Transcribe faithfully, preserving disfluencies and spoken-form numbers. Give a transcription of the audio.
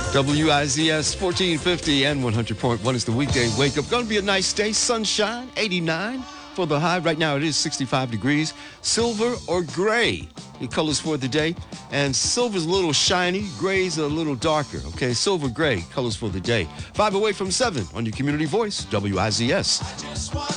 W I Z S fourteen fifty and one hundred point one is the weekday wake up. Going to be a nice day. Sunshine, eighty-nine for the high. Right now it is sixty-five degrees. Silver or gray, the colors for the day. And silver's a little shiny. Gray's a little darker. Okay, silver, gray, colors for the day. Five away from seven on your community voice, W I Z S.